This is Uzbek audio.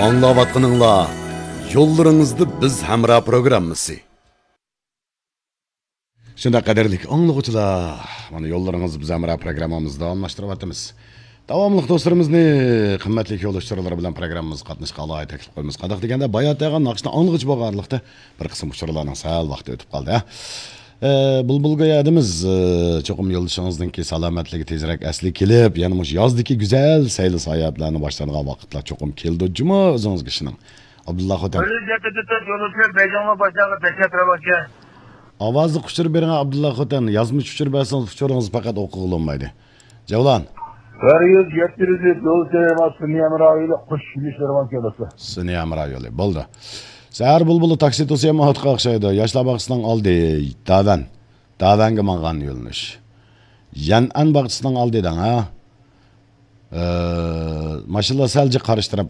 Аңлаватқаныңла, yollarınızda biz hamra programmasi. Şunda qadarlik anlıqçılar, mana yollarınız biz hamra programmamızda almashtırıvatımız. Davamlıq dostlarımızны, qimmatli yo'lovchilar bilan programmamiz qatnashishga alohida taklif qilamiz. Qadaq deganda bayat degan naqshni anlıqçı bo'lganlikda bir qism uchurlarning sal vaqti o'tib qoldi. Bulbulga yadimiz cho'qim yo'ldoshingizninki salomatligi tezroq asli kelib, yana mush yozdagi go'zal sayli sayohatlarni boshlangan vaqtlar cho'qim keldi. Juma o'zingizga shuning. Abdullah Xotan. Ovozni quchirib bering Abdullah Xotan. Yozma quchirib bersangiz quchuringiz faqat o'qig'ili olmaydi. Javlon. 700 yol seyahat Sıniyamra ile kuş ilişkileri kelasi. Sıniyamra yolu bo'ldi. Sahar bulbulu taksi to'siyam otqa o'xshaydi. Yoshlar bog'chisining oldi Davanga mangan yo'lnish. Yan'an bog'chisining oldidan ha. Mashalla salji qarishtirib